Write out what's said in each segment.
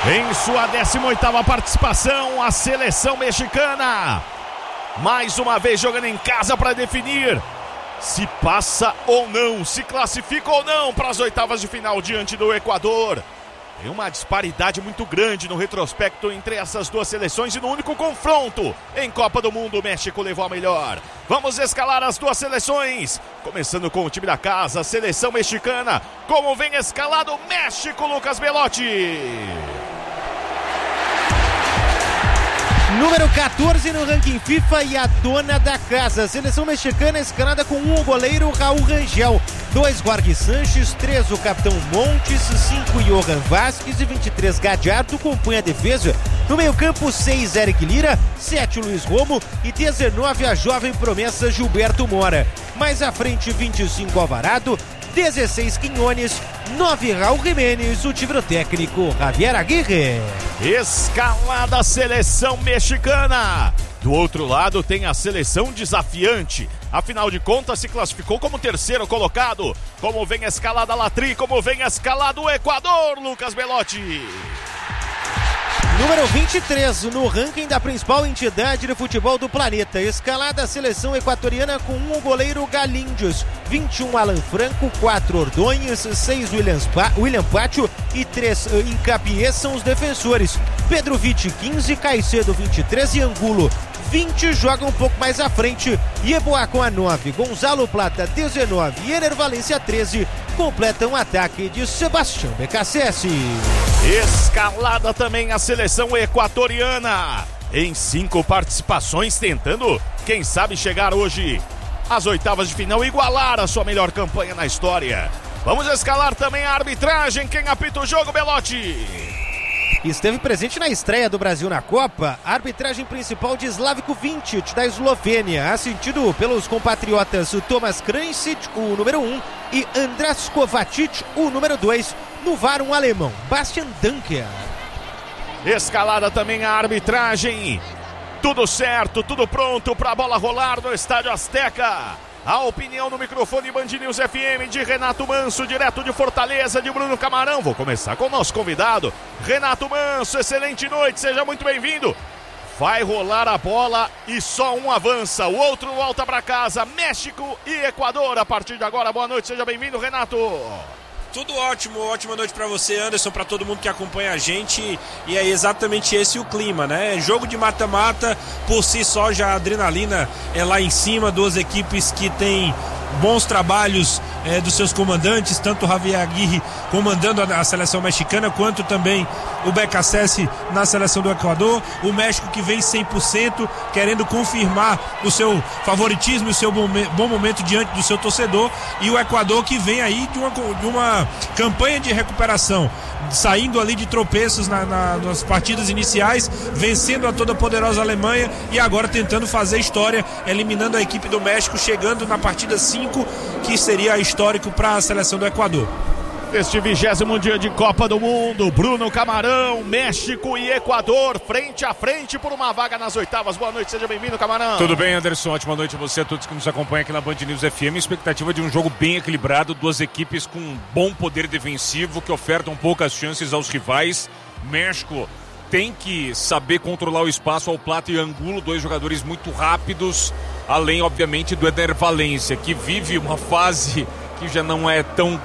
Em sua 18ª participação, a seleção mexicana, mais uma vez jogando em casa para definir se passa ou não, se classifica ou não para as oitavas de final diante do Equador. Tem uma disparidade muito grande no retrospecto entre essas duas seleções e no único confronto em Copa do Mundo, o México levou a melhor. Vamos escalar as duas seleções, começando com o time da casa, a seleção mexicana. Como vem escalado o México, Lucas Belotti? Número 14 no ranking FIFA e a dona da casa. Seleção mexicana escalada com 1 o goleiro Raul Rangel, 2 Jorge Sánchez, 3 o capitão Montes, 5 Johan Vázquez e 23 Gadiardo compõem a defesa. No meio campo 6 Eric Lira, 7 Luiz Romo e 19 a jovem promessa Gilberto Mora. Mais à frente 25 Alvarado, 16 Quinones, 9 Raul Jiménez, o time do técnico Javier Aguirre. Escalada a seleção mexicana. Do outro lado tem a seleção desafiante. Afinal de contas se classificou como terceiro colocado. Como vem a escalada a Latri, como vem a escalada o Equador, Lucas Belotti. Número 23 no ranking da principal entidade de futebol do planeta. Escalada a seleção equatoriana com 1 o goleiro Galíndios, 21 Alan Franco, 4 Ordonhas, 6 William Pátio e 3 Incapié são os defensores. Pedro Vitti 15, Caicedo 23 e Angulo 20 joga um pouco mais à frente. Yeboah com a 9, Gonzalo Plata 19 e Ener Valência 13 completam o ataque de Sebastião Becassese. Escalada também a seleção equatoriana, em 5 participações, tentando, quem sabe, chegar hoje às oitavas de final e igualar a sua melhor campanha na história. Vamos escalar também a arbitragem. Quem apita o jogo, Belotti? Esteve presente na estreia do Brasil na Copa, a arbitragem principal de Slavko Vincic, da Eslovênia, assistido pelos compatriotas Tomas Kranjčić, o número 1, e Andras Kovacic, o número 2, no VAR um alemão, Bastian Dunker. Escalada também a arbitragem, tudo certo, tudo pronto para a bola rolar no Estádio Azteca. A opinião no microfone Band News FM de Renato Manso, direto de Fortaleza, de Bruno Camarão. Vou começar com o nosso convidado, Renato Manso. Excelente noite, seja muito bem-vindo. Vai rolar a bola e só um avança, o outro volta para casa. México e Equador a partir de agora. Boa noite, seja bem-vindo, Renato. Tudo ótimo, ótima noite pra você, Anderson, pra todo mundo que acompanha a gente. E é exatamente esse o clima, né? Jogo de mata-mata, por si só já a adrenalina é lá em cima. Duas equipes que têm bons trabalhos dos seus comandantes, tanto o Javier Aguirre comandando a seleção mexicana, quanto também o Becassese na seleção do Equador. O México que vem 100%, querendo confirmar o seu favoritismo e o seu bom momento diante do seu torcedor. E o Equador que vem aí de uma campanha de recuperação, saindo ali de tropeços nas partidas iniciais, vencendo a toda poderosa Alemanha e agora tentando fazer história, eliminando a equipe do México, chegando na partida 5, que seria histórico para a seleção do Equador. Este 20º dia de Copa do Mundo, Bruno Camarão, México e Equador, frente a frente por uma vaga nas oitavas. Boa noite, seja bem-vindo, Camarão. Tudo bem, Anderson? Ótima noite a você, a todos que nos acompanham aqui na Band News FM. Expectativa de um jogo bem equilibrado, duas equipes com um bom poder defensivo, que ofertam poucas chances aos rivais. México tem que saber controlar o espaço ao Plata e Angulo, dois jogadores muito rápidos, além, obviamente, do Ener Valência, que vive uma fase que já não é tão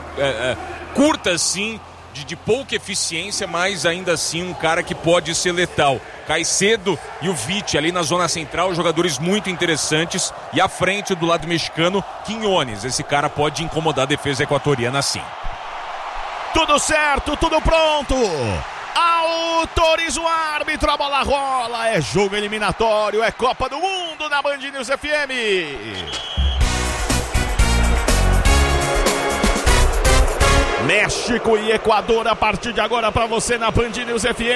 curta assim, de pouca eficiência, mas ainda assim um cara que pode ser letal. Caicedo e o Vitti ali na zona central, jogadores muito interessantes, e à frente do lado mexicano, Quinones. Esse cara pode incomodar a defesa equatoriana sim. Tudo certo, tudo pronto. Autoriza o árbitro, a bola rola. É jogo eliminatório, é Copa do Mundo na Band News FM. México e Equador a partir de agora para você na Band News FM.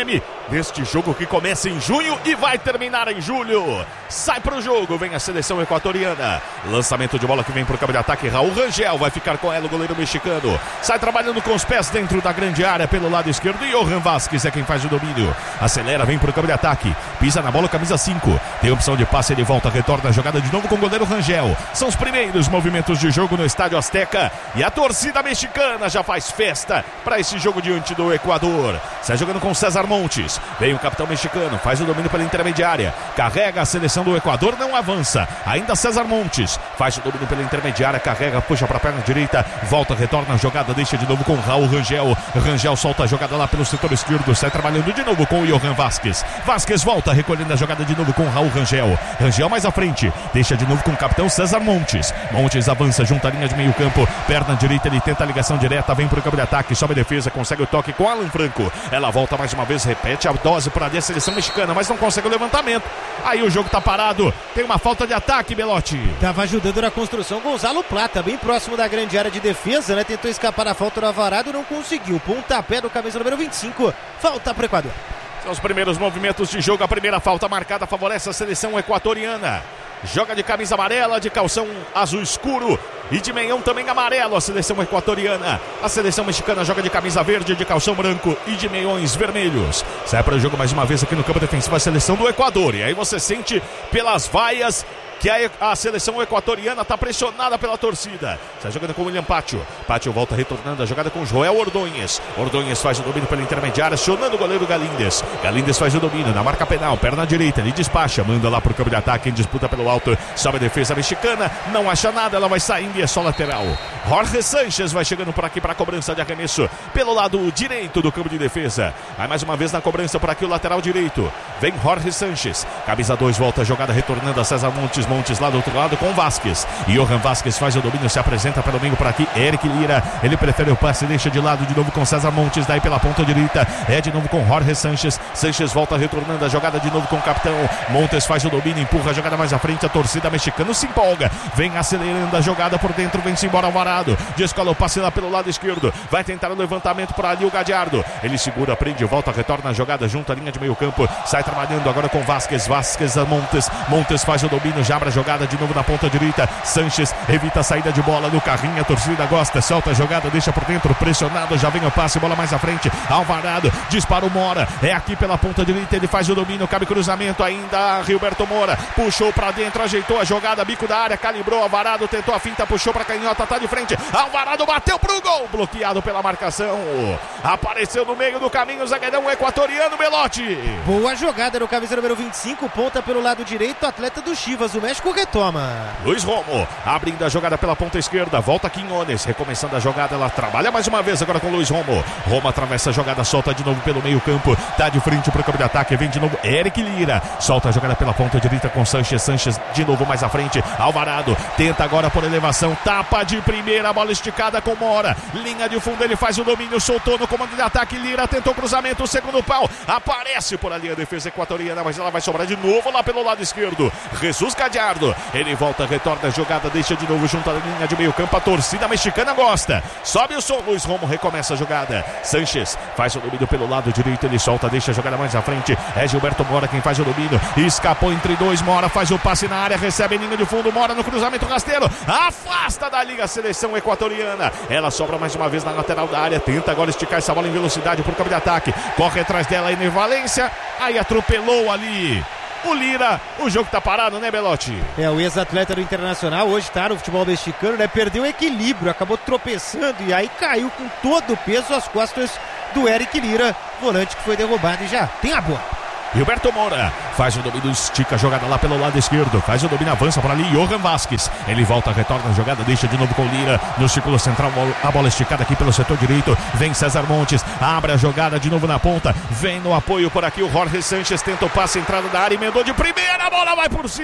deste jogo que começa em junho e vai terminar em julho. Sai pro jogo, vem a seleção equatoriana. Lançamento de bola que vem pro campo de ataque. Raul Rangel vai ficar com ela, o goleiro mexicano. Sai trabalhando com os pés dentro da grande área pelo lado esquerdo. E Johan Vázquez é quem faz o domínio. Acelera, vem pro campo de ataque. Pisa na bola, camisa 5. Tem opção de passe, ele volta, retorna a jogada de novo com o goleiro Rangel. São os primeiros movimentos de jogo no Estádio Azteca. E a torcida mexicana já faz festa para esse jogo diante do Equador. Sai jogando com César Montes. Vem o capitão mexicano, faz o domínio pela intermediária. Carrega a seleção do Equador, não avança. Ainda César Montes, faz o domínio pela intermediária. Carrega, puxa para a perna direita. Volta, retorna a jogada, deixa de novo com Raul Rangel. Rangel solta a jogada lá pelo setor esquerdo. Sai trabalhando de novo com o Johan Vázquez. Vázquez volta, recolhendo a jogada de novo com Raul Rangel. Rangel mais à frente, deixa de novo com o capitão César Montes. Montes avança junto à linha de meio campo. Perna direita, ele tenta a ligação direta. Vem para o campo de ataque, sobe a defesa, consegue o toque com Alan Franco. Ela volta mais uma vez, repete a dose para a seleção mexicana, mas não consegue o levantamento. Aí o jogo tá parado, tem uma falta de ataque, Belotti. Tava ajudando na construção Gonzalo Plata, bem próximo da grande área de defesa, né? Tentou escapar da falta do Alvarado, não conseguiu. Pontapé do camisa número 25, falta pro Equador. São os primeiros movimentos de jogo, a primeira falta marcada favorece a seleção equatoriana. Joga de camisa amarela, de calção azul escuro e de meião também amarelo a seleção equatoriana. A seleção mexicana joga de camisa verde, de calção branco e de meiões vermelhos. Sai para o jogo mais uma vez aqui no campo defensivo a seleção do Equador. E aí você sente pelas vaias que a seleção equatoriana está pressionada pela torcida. Está jogando com o William Pátio. Pátio volta retornando a jogada com Joel Ordonhes. Ordonhes faz o domínio pela intermediária, acionando o goleiro Galíndez. Galíndez faz o domínio na marca penal, perna direita, ele despacha, manda lá pro campo de ataque, em disputa pelo alto, sobe a defesa mexicana, não acha nada, ela vai saindo e é só lateral. Jorge Sánchez vai chegando por aqui para a cobrança de arremesso pelo lado direito do campo de defesa. Aí mais uma vez na cobrança por aqui o lateral direito. Vem Jorge Sánchez, camisa 2, volta a jogada retornando a César Montes. Montes lá do outro lado com o Vázquez. E Johan Vázquez faz o domínio, se apresenta pelo meio por aqui. Eric Lira, ele prefere o passe, deixa de lado de novo com César Montes, daí pela ponta direita. É de novo com Jorge Sánchez. Sánchez volta retornando a jogada de novo com o capitão. Montes faz o domínio, empurra a jogada mais à frente. A torcida mexicana se empolga. Vem acelerando a jogada por dentro, vem-se embora Alvarado. Descola o passe lá pelo lado esquerdo. Vai tentar o levantamento para ali o Gadiardo. Ele segura, prende, volta, retorna a jogada junto à linha de meio campo. Sai trabalhando agora com Vázquez. Vázquez a Montes. Montes faz o domínio, já abre a jogada de novo na ponta direita. Sánchez evita a saída de bola no carrinho, a torcida gosta, solta a jogada, deixa por dentro, pressionado, já vem o passe, bola mais à frente. Alvarado, dispara o Mora, é aqui pela ponta direita, ele faz o domínio, cabe cruzamento ainda. Gilberto Moura puxou pra dentro, ajeitou a jogada, bico da área, calibrou. Alvarado tentou a finta, puxou pra canhota, tá de frente. Alvarado bateu pro gol, bloqueado pela marcação. Apareceu no meio do caminho o zagueirão equatoriano, Belotti. Boa jogada no camisa número 25, ponta pelo lado direito, atleta do Chivas, o México retoma. Luiz Romo, abrindo a jogada pela ponta esquerda, volta Quinones, recomeçando a jogada, ela trabalha mais uma vez agora com Luiz Romo. Romo atravessa a jogada, solta de novo pelo meio campo, tá de frente pro campo de ataque, vem de novo Eric Lira, solta a jogada pela ponta direita com Sánchez. Sánchez de novo mais à frente, Alvarado, tenta agora por elevação, tapa de primeira, bola esticada com Mora, linha de fundo, ele faz o domínio, soltou no comando de ataque, Lira tentou cruzamento, segundo pau, aparece por ali a defesa equatoriana, mas ela vai sobrar de novo lá pelo lado esquerdo. Jesus Gadiardo, ele volta, retorna a jogada, deixa de novo junto à linha de meio campo, a torcida mexicana gosta, sobe o som, Luiz Romo recomeça a jogada, Sánchez faz o domínio pelo lado direito, ele solta, deixa a jogada mais à frente, é Gilberto Mora quem faz o domínio, escapou entre dois, Mora faz o passe na área, recebe linha de fundo, Mora no cruzamento rasteiro, afasta da liga a seleção equatoriana, ela sobra mais uma vez na lateral da área, tenta agora esticar essa bola em velocidade por campo de ataque, corre atrás dela Ener Valência, aí atropelou ali o Lira, o jogo tá parado, né, Belotti? É, o ex-atleta do Internacional, hoje tá no futebol mexicano, né, perdeu o equilíbrio, acabou tropeçando e aí caiu com todo o peso às costas do Eric Lira, volante que foi derrubado e já tem a bola. Gilberto Moura faz o domínio, estica a jogada lá pelo lado esquerdo, faz o domínio, avança por ali, Johan Vázquez, ele volta, retorna a jogada, deixa de novo com Lira, no círculo central, a bola esticada aqui pelo setor direito, vem César Montes, abre a jogada de novo na ponta, vem no apoio por aqui o Jorge Sánchez, tenta o passe, entrada da área, emendou de primeira, a bola vai por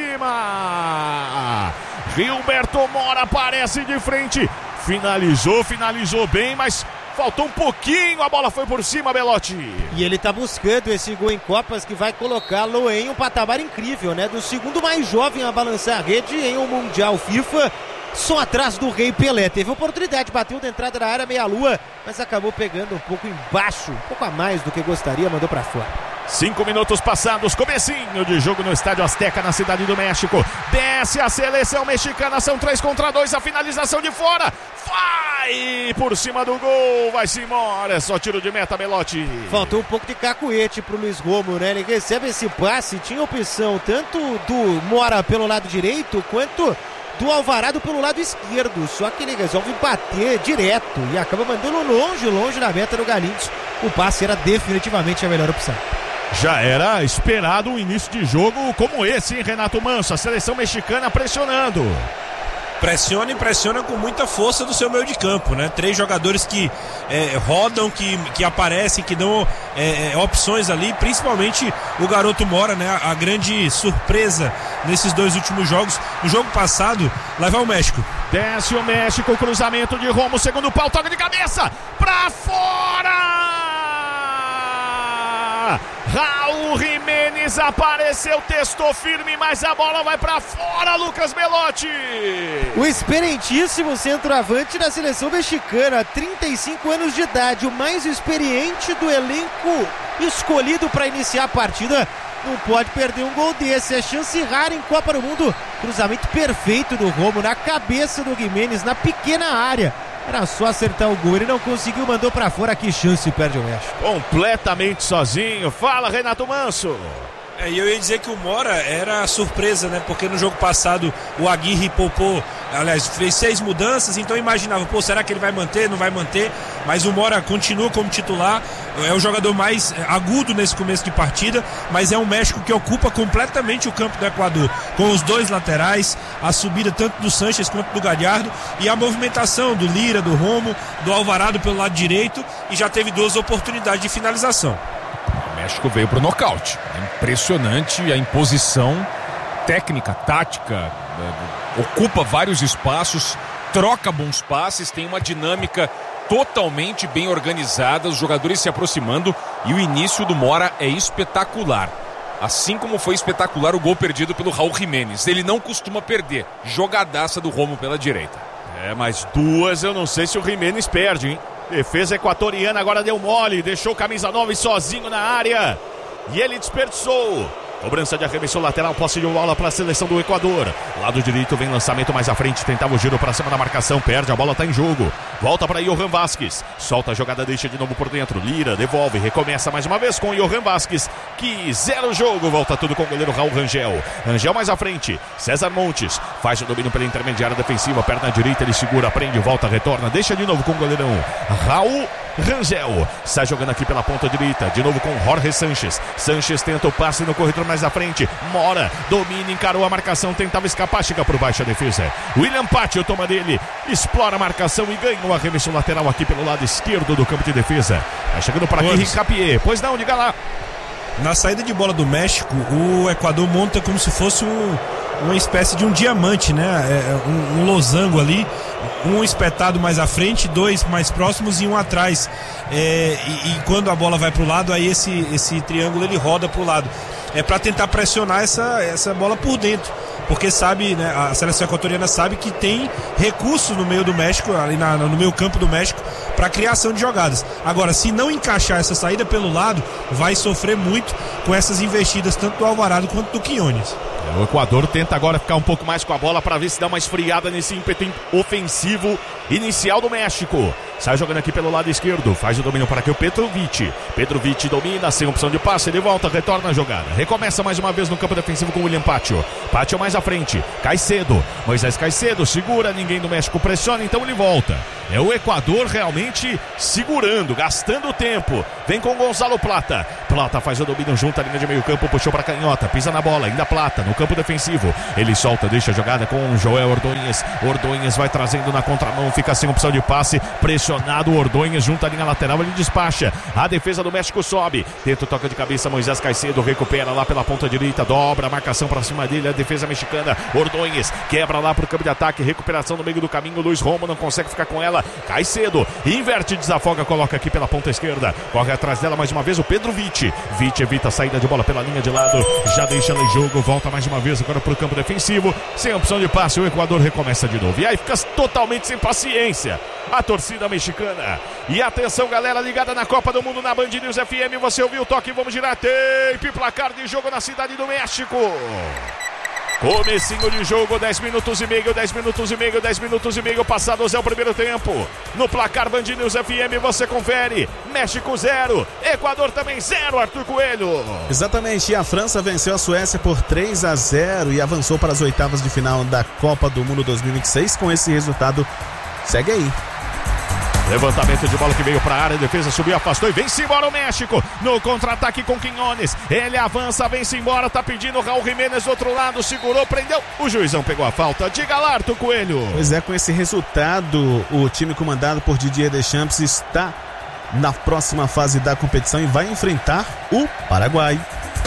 cima, Gilberto Moura aparece de frente, finalizou bem, mas faltou um pouquinho, a bola foi por cima, Belotti. E ele tá buscando esse gol em Copas que vai colocá-lo em um patamar incrível, né? Do segundo mais jovem a balançar a rede em um Mundial FIFA, só atrás do Rei Pelé. Teve oportunidade, bateu da entrada da área meia-lua, mas acabou pegando um pouco embaixo, um pouco a mais do que gostaria, mandou pra fora. 5 minutos passados, comecinho de jogo no Estádio Azteca, na Cidade do México. Desce a seleção mexicana, são 3 contra 2, a finalização de fora. Vai por cima do gol, vai-se embora, é só tiro de meta, Belotti. Faltou um pouco de cacuete pro Luiz Romo, né? Ele recebe esse passe, tinha opção tanto do Mora pelo lado direito, quanto do Alvarado pelo lado esquerdo. Só que ele resolve bater direto e acaba mandando longe da meta do Galíndios. O passe era definitivamente a melhor opção. Já era esperado um início de jogo como esse, hein, Renato Manso? A seleção mexicana pressionando. Pressiona e pressiona com muita força do seu meio de campo, né? 3 jogadores que rodam, que aparecem, que dão opções ali, principalmente o garoto Mora, né? A grande surpresa nesses 2 últimos jogos. No jogo passado, lá vai o México. Desce o México, cruzamento de Romo, segundo pau, toca de cabeça, pra fora! Raul Jiménez apareceu, testou firme, mas a bola vai pra fora, Lucas Belotti. O experientíssimo centroavante da seleção mexicana, 35 anos de idade, o mais experiente do elenco escolhido para iniciar a partida, não pode perder um gol desse, é chance rara em Copa do Mundo. Cruzamento perfeito do Romo na cabeça do Jiménez, na pequena área. Era só acertar o gol, ele não conseguiu, mandou pra fora, que chance perde o México. Completamente sozinho, fala Renato Manso. E eu ia dizer que o Mora era surpresa, né? Porque no jogo passado o Aguirre poupou, aliás, fez 6 mudanças, então eu imaginava, será que ele vai manter, não vai manter? Mas o Mora continua como titular, é o jogador mais agudo nesse começo de partida, mas é um México que ocupa completamente o campo do Equador, com os 2 laterais, a subida tanto do Sanches quanto do Gallardo e a movimentação do Lira, do Romo, do Alvarado pelo lado direito, e já teve 2 oportunidades de finalização. O México veio pro nocaute. É impressionante a imposição técnica, tática, ocupa vários espaços, troca bons passes, tem uma dinâmica totalmente bem organizada, os jogadores se aproximando e o início do Mora é espetacular. Assim como foi espetacular o gol perdido pelo Raul Jiménez. Ele não costuma perder. Jogadaça do Romo pela direita. Mas 2 eu não sei se o Jiménez perde, hein? Defesa equatoriana agora deu mole, deixou o camisa 9 sozinho na área e ele desperdiçou. Cobrança de arremesso lateral, posse de bola para a seleção do Equador. Lado direito vem lançamento mais à frente, tentava o giro para cima da marcação, perde, a bola está em jogo. Volta para Johan Vázquez, solta a jogada, deixa de novo por dentro. Lira devolve, recomeça mais uma vez com Johan Vázquez, que 0 jogo, volta tudo com o goleiro Raul Rangel. Rangel mais à frente, César Montes faz o domínio pela intermediária defensiva, perna direita, ele segura, prende, volta, retorna, deixa de novo com o goleirão Raul Rangel. Sai jogando aqui pela ponta direita, de novo com Jorge Sanches. Sanches tenta o passe no corredor mais à frente. Mora, domina, encarou a marcação, tentava escapar, chega por baixo a defesa. William Pátio toma dele, explora a marcação e ganha o arremesso lateral aqui pelo lado esquerdo do campo de defesa. Vai chegando para aqui Ricapié, pois não, diga lá. Na saída de bola do México, o Equador monta como se fosse uma espécie de um diamante, né? Um losango ali, um espetado mais à frente, 2 mais próximos e 1 atrás. E quando a bola vai para o lado, aí esse triângulo ele roda para o lado. É para tentar pressionar essa bola por dentro, porque sabe, né, a seleção equatoriana sabe que tem recursos no meio do México, ali no meio campo do México, para criação de jogadas. Agora, se não encaixar essa saída pelo lado, vai sofrer muito com essas investidas tanto do Alvarado quanto do Quiñones. O Equador tenta agora ficar um pouco mais com a bola para ver se dá uma esfriada nesse ímpeto ofensivo inicial do México. Sai jogando aqui pelo lado esquerdo, faz o domínio para aqui o Petrovic. Petrovic domina, sem opção de passe, ele volta, retorna a jogada. Recomeça mais uma vez no campo defensivo com o William Pátio. Pátio mais à frente, Caicedo. Moisés Caicedo segura, ninguém do México pressiona, então ele volta. É o Equador realmente segurando, gastando tempo. Vem com Gonzalo Plata. Plata faz o domínio junto à linha de meio campo, puxou para canhota, pisa na bola, ainda Plata no campo defensivo. Ele solta, deixa a jogada com o Joel Ordóñez. Ordóñez vai trazendo na contramão, fica sem opção de passe, pressionado o Ordóñez junto à linha lateral, ele despacha. A defesa do México sobe, tenta o toque de cabeça, Moisés Caicedo recupera lá pela ponta direita, dobra a marcação para cima dele, a defesa mexicana. Ordóñez quebra lá pro campo de ataque, recuperação no meio do caminho, Luiz Romo não consegue ficar com ela. Caicedo inverte, desafoga, coloca aqui pela ponta esquerda, corre atrás dela mais uma vez o Petrovic. Vic evita a saída de bola pela linha de lado, já deixa ela em jogo, volta mais mais uma vez agora pro campo defensivo, sem opção de passe, o Equador recomeça de novo. E aí fica totalmente sem paciência a torcida mexicana. E atenção, galera ligada na Copa do Mundo na Band News FM, você ouviu o toque, vamos girar tape, placar de jogo na Cidade do México. Comecinho de jogo, 10 minutos e meio passados é o primeiro tempo. No placar Band News FM você confere, México 0, Equador também 0, Arthur Coelho. Exatamente, e a França venceu a Suécia por 3-0 e avançou para as oitavas de final da Copa do Mundo 2026. Com esse resultado, segue aí. Levantamento de bola que veio para a área, defesa subiu, afastou e vem-se embora o México. No contra-ataque com Quiñones, ele avança, vem-se embora, tá pedindo Raul Jiménez do outro lado, segurou, prendeu, o juizão pegou a falta. Diga lá, Arthur Coelho. Pois é, com esse resultado, o time comandado por Didier Deschamps está na próxima fase da competição e vai enfrentar o Paraguai.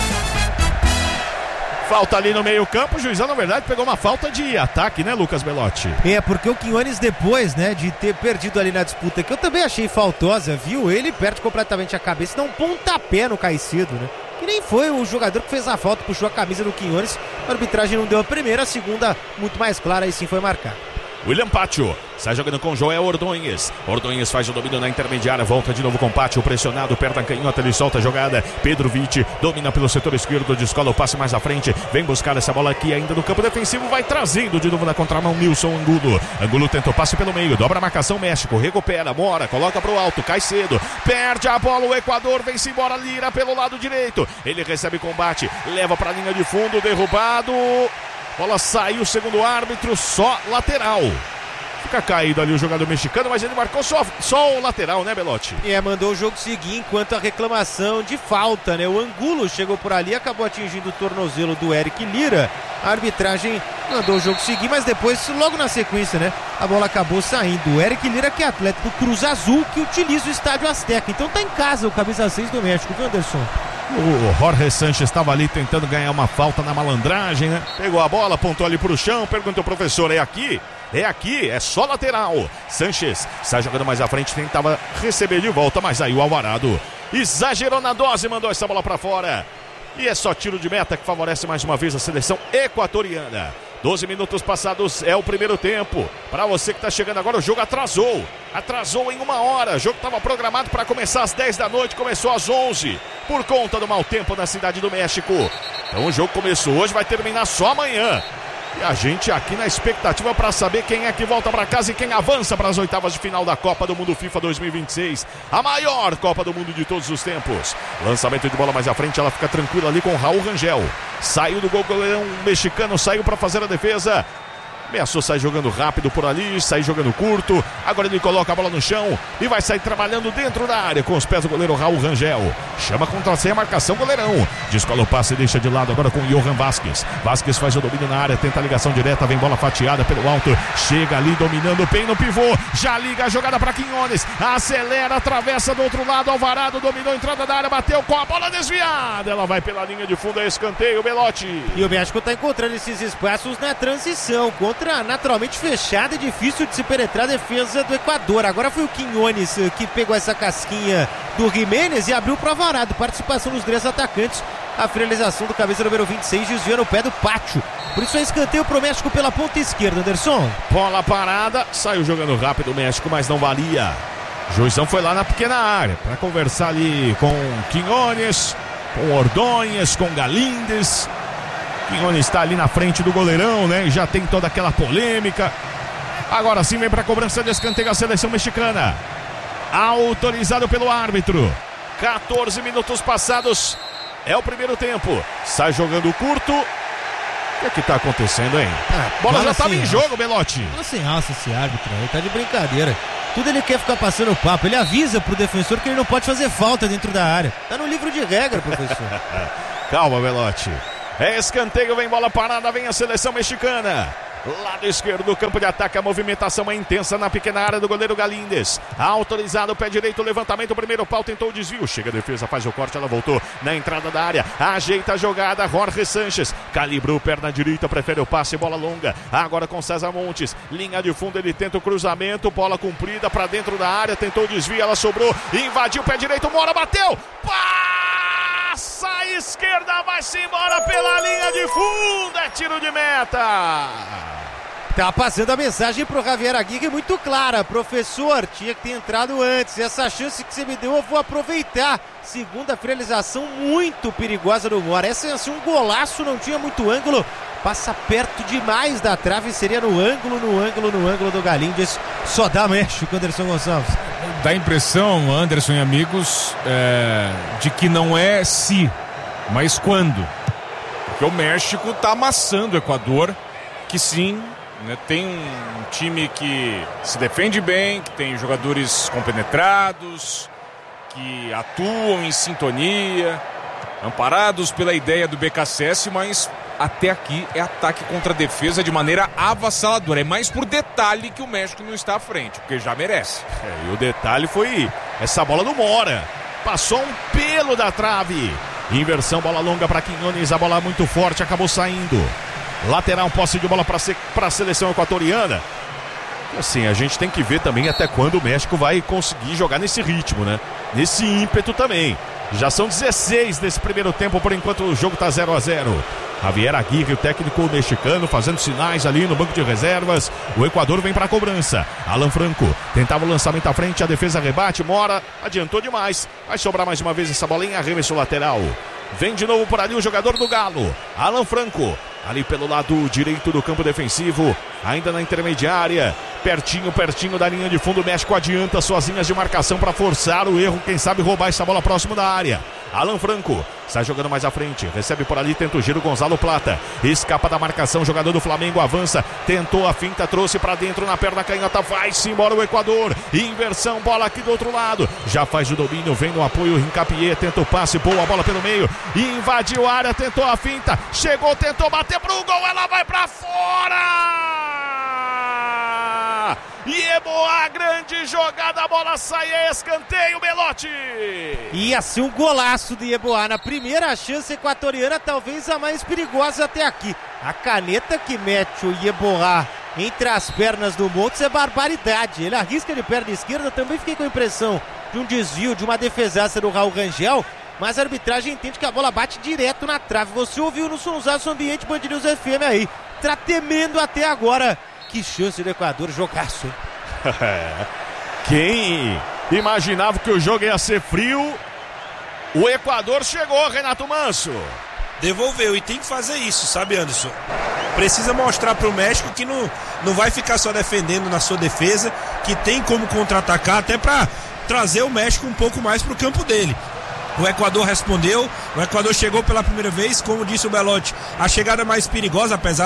Falta ali no meio campo, o juizão na verdade pegou uma falta de ataque, né, Lucas Belotti? Porque o Quiñones depois, né, de ter perdido ali na disputa, que eu também achei faltosa, viu? Ele perde completamente a cabeça, dá um pontapé no Caicedo, né? Que nem foi o jogador que fez a falta, puxou a camisa do Quiñones, a arbitragem não deu a primeira, a segunda muito mais clara, aí sim foi marcar. William Pacho sai jogando com Joel Ordonhes. Ordonhes faz o domínio na intermediária, volta de novo com Pacho, pressionado, perna canhota, ele solta a jogada. Pedro Vitti domina pelo setor esquerdo, descola o passe mais à frente, vem buscar essa bola aqui ainda no campo defensivo, vai trazendo de novo na contramão Nilson Angulo. Angulo tenta o passe pelo meio, dobra a marcação, México, recupera, Mora, coloca pro alto, cai cedo, perde a bola, o Equador vem-se embora, Lira pelo lado direito, ele recebe combate, leva pra linha de fundo, derrubado. Bola saiu, segundo o árbitro, só lateral. Fica caído ali o jogador mexicano, mas ele marcou só o lateral, né, Belotti? Mandou o jogo seguir enquanto a reclamação de falta, né? O Angulo chegou por ali, acabou atingindo o tornozelo do Eric Lira. A arbitragem mandou o jogo seguir, mas depois, logo na sequência, né, a bola acabou saindo. O Eric Lira, que é atleta do Cruz Azul, que utiliza o Estádio Azteca. Então tá em casa o camisa 6 do México, viu, Anderson? O Jorge Sanches estava ali tentando ganhar uma falta na malandragem, né? Pegou a bola, apontou ali pro chão, perguntou ao professor, é aqui? É aqui, é só lateral. Sanches sai jogando mais à frente, tentava receber de volta, mas aí o Alvarado exagerou na dose, mandou essa bola pra fora. E é só tiro de meta que favorece mais uma vez a seleção equatoriana. 12 minutos passados é o primeiro tempo. Para você que está chegando agora, o jogo atrasou em 1 hora. O jogo estava programado para começar às 10 da noite, começou às 11, por conta do mau tempo na Cidade do México. Então o jogo começou hoje, vai terminar só amanhã. E a gente aqui na expectativa para saber quem é que volta para casa e quem avança para as oitavas de final da Copa do Mundo FIFA 2026. A maior Copa do Mundo de todos os tempos. Lançamento de bola mais à frente, ela fica tranquila ali com Raul Rangel. Saiu do gol, goleirão mexicano saiu para fazer a defesa. Ameaçou sair jogando rápido por ali, sair jogando curto. Agora ele coloca a bola no chão e vai sair trabalhando dentro da área com os pés do goleiro Raul Rangel. Chama contra si a marcação, goleirão. Descola o passe e deixa de lado agora com o Johan Vázquez. Vázquez faz o domínio na área, tenta a ligação direta, vem bola fatiada pelo alto. Chega ali dominando bem no pivô. Já liga a jogada para Quiñones. Acelera, atravessa do outro lado. Alvarado dominou a entrada da área, bateu com a bola desviada. Ela vai pela linha de fundo, é escanteio, Belotti. E o México está encontrando esses espaços na transição contra naturalmente fechada e difícil de se penetrar a defesa do Equador. Agora foi o Quiñones que pegou essa casquinha do Jiménez e abriu para o Alvarado. Participação dos 3 atacantes. A finalização do camisa número 26 desviando o pé do Pacho. Por isso é escanteio pro México pela ponta esquerda, Anderson. Bola parada, saiu jogando rápido o México, mas não valia. O juizão foi lá na pequena área para conversar ali com Quiñones, com Ordonhes, com Galíndez. Quiñones está ali na frente do goleirão, né? Já tem toda aquela polêmica. Agora sim vem para a cobrança de escanteio a seleção mexicana. Autorizado pelo árbitro. 14 minutos passados. É o primeiro tempo. Sai jogando curto. O que está acontecendo, hein? Bola já estava em jogo, Belotti. Bola sem alça esse árbitro, ele tá de brincadeira. Tudo ele quer ficar passando o papo. Ele avisa pro defensor que ele não pode fazer falta dentro da área. Tá no livro de regra, professor. Calma, Belotti. É escanteio, vem bola parada, vem a seleção mexicana. Lado esquerdo do campo de ataque, a movimentação é intensa na pequena área do goleiro Galíndez. Autorizado, pé direito, levantamento, primeiro pau, tentou o desvio. Chega a defesa, faz o corte, ela voltou na entrada da área. Ajeita a jogada, Jorge Sanches. Calibrou, perna direita, prefere o passe, bola longa. Agora com César Montes. Linha de fundo, ele tenta o cruzamento, bola comprida para dentro da área, tentou o desvio, ela sobrou, invadiu o pé direito, Mora bateu. Passa! sai esquerda, vai-se embora pela linha de fundo, é tiro de meta. Tá passando a mensagem pro Javier Aguirre muito clara. Professor, tinha que ter entrado antes. Essa chance que você me deu eu vou aproveitar. Segunda finalização muito perigosa do Mora. Essa é assim, um golaço, não tinha muito ângulo. Passa perto demais da trave, seria no ângulo do Galíndez. Só dá México, Anderson Gonçalves. Dá a impressão, Anderson e amigos, de que não é se, mas quando. Porque o México tá amassando o Equador, que sim, né, tem um time que se defende bem, que tem jogadores compenetrados, que atuam em sintonia, amparados pela ideia do BKSS, mas até aqui é ataque contra defesa de maneira avassaladora. É mais por detalhe que o México não está à frente, porque já merece. E o detalhe foi essa bola do Mora. Passou um pelo da trave. Inversão, bola longa para Quinones, a bola muito forte, acabou saindo. Lateral, posse de bola para a seleção equatoriana. Assim, a gente tem que ver também até quando o México vai conseguir jogar nesse ritmo, né? Nesse ímpeto também. Já são 16 nesse primeiro tempo, por enquanto o jogo tá 0-0. Javier Aguirre, o técnico mexicano, fazendo sinais ali no banco de reservas. O Equador vem para a cobrança. Alan Franco tentava o lançamento à frente, a defesa rebate, Mora adiantou demais. Vai sobrar mais uma vez essa bolinha, arremesso lateral. Vem de novo por ali o jogador do Galo, Alan Franco, ali pelo lado direito do campo defensivo, ainda na intermediária, pertinho da linha de fundo. O México adianta suas linhas de marcação para forçar o erro, quem sabe roubar essa bola próximo da área. Alan Franco sai jogando mais à frente, recebe por ali, tenta o giro, Gonzalo Plata escapa da marcação, jogador do Flamengo avança, tentou a finta, trouxe para dentro na perna canhota, vai-se embora o Equador, inversão, bola aqui do outro lado, já faz o domínio, vem no apoio, Hincapié, tenta o passe, boa bola pelo meio, invadiu a área, tentou a finta, chegou, tentou bater pro gol, ela vai para fora! Yeboah, grande jogada, a bola sai, é escanteio, Belotti. Ia ser um golaço de Yeboah na primeira chance equatoriana, talvez a mais perigosa até aqui. A caneta que mete o Yeboah entre as pernas do Montes é barbaridade. Ele arrisca de perna esquerda, também fiquei com a impressão de um desvio, de uma defesaça do Raul Rangel, mas a arbitragem entende que a bola bate direto na trave. Você ouviu no Sonsaço Ambiente Band News FM aí, tá temendo até agora. Que chance do Equador, jogaço, hein? Quem imaginava que o jogo ia ser frio, o Equador chegou, Renato Manso. Devolveu, e tem que fazer isso, sabe, Anderson? Precisa mostrar pro México que não vai ficar só defendendo na sua defesa, que tem como contra-atacar, até para trazer o México um pouco mais pro campo dele. O Equador respondeu, o Equador chegou pela primeira vez, como disse o Belotti, a chegada mais perigosa, apesar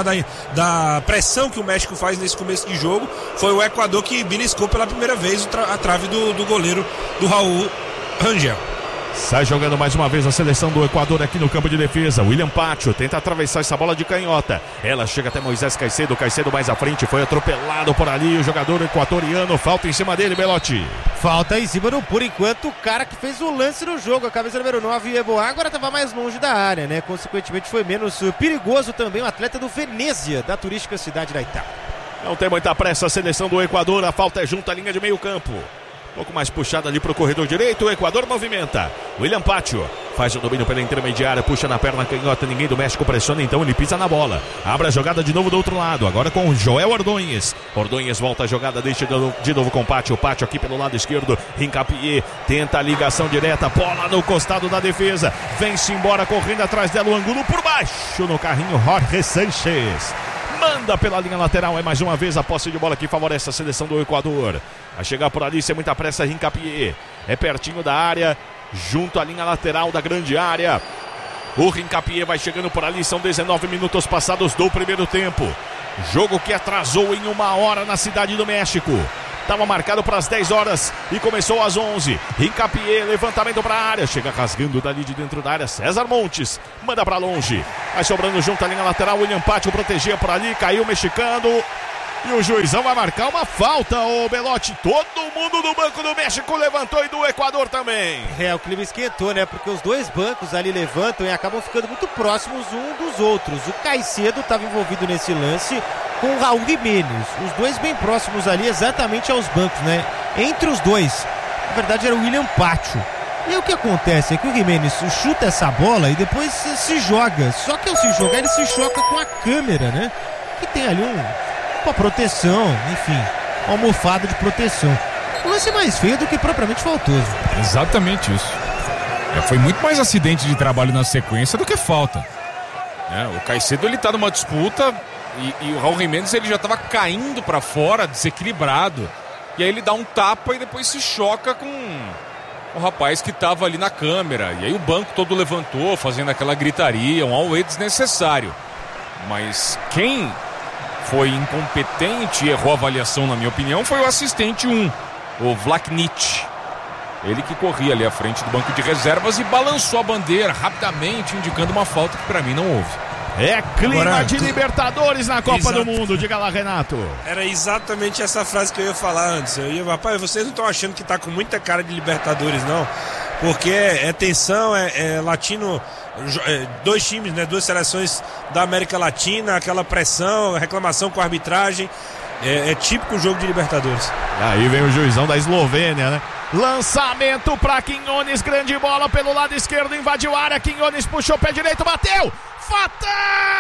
da pressão que o México faz nesse começo de jogo, foi o Equador que beliscou pela primeira vez a trave do goleiro do Raul Rangel. Sai jogando mais uma vez a seleção do Equador aqui no campo de defesa. William Pacho tenta atravessar essa bola de canhota. Ela chega até Moisés Caicedo. Caicedo mais à frente, foi atropelado por ali o jogador equatoriano. Falta em cima dele, Belotti. Falta em cima do, por enquanto, o cara que fez o lance no jogo. A cabeça número 9, Yeboah, agora estava mais longe da área, né? Consequentemente foi menos perigoso também o atleta do Venezia, da turística cidade da Itália. Não tem muita pressa a seleção do Equador. A falta é junto à linha de meio campo. Um pouco mais puxado ali pro corredor direito, o Equador movimenta. William Pacho faz o domínio pela intermediária, puxa na perna canhota, ninguém do México pressiona, então ele pisa na bola. Abre a jogada de novo do outro lado, agora com o Joel Ordonhes. Ordonhes volta a jogada, deixa de novo com o Pacho. Pacho aqui pelo lado esquerdo, Hincapié tenta a ligação direta, bola no costado da defesa. Vem-se embora, correndo atrás dela, o ângulo por baixo no carrinho, Jorge Sanchez. Manda pela linha lateral, é mais uma vez a posse de bola que favorece a seleção do Equador. A chegar por ali sem muita pressa, Hincapié. É pertinho da área, junto à linha lateral da grande área. O Hincapié vai chegando por ali, são 19 minutos passados do primeiro tempo. Jogo que atrasou em 1 hora na Cidade do México. Estava marcado para as 10 horas e começou às 11. Hincapié, levantamento para a área. Chega rasgando dali de dentro da área. César Montes manda para longe. Vai sobrando junto à linha lateral. William Pacho protegia por ali. Caiu o mexicano. E o juizão vai marcar uma falta, o Belotti. Todo mundo do Banco do México levantou e do Equador também. O clima esquentou, né? Porque os dois bancos ali levantam e acabam ficando muito próximos um dos outros. O Caicedo estava envolvido nesse lance com o Raul Jiménez. Os dois bem próximos ali, exatamente aos bancos, né? Entre os dois, na verdade era o William Pacho. E aí o que acontece é que o Giménez chuta essa bola e depois se joga. Só que ao se jogar ele se choca com a câmera, né? Que tem ali uma proteção, enfim, uma almofada de proteção. O lance é mais feio do que propriamente faltoso. Exatamente isso. Foi muito mais acidente de trabalho na sequência do que falta. O Caicedo ele tá numa disputa e o Raul Jiménez ele já tava caindo pra fora, desequilibrado. E aí ele dá um tapa e depois se choca com o rapaz que tava ali na câmera. E aí o banco todo levantou, fazendo aquela gritaria, um auê desnecessário. Mas quem foi incompetente e errou a avaliação, na minha opinião, foi o assistente 1, o Vlaknic. Ele que corria ali à frente do banco de reservas e balançou a bandeira rapidamente, indicando uma falta que pra mim não houve. É clima de Libertadores na Copa do Mundo, diga lá, Renato. Era exatamente essa frase que eu ia falar antes. Rapaz, vocês não estão achando que tá com muita cara de Libertadores, não? Porque é tensão, é latino, dois times, né? Duas seleções da América Latina, aquela pressão, reclamação com a arbitragem. É típico jogo de Libertadores. Aí vem o juizão da Eslovênia, né? Lançamento para Quinones, grande bola pelo lado esquerdo, invadiu a área, Quinones puxou o pé direito, bateu! Fatal!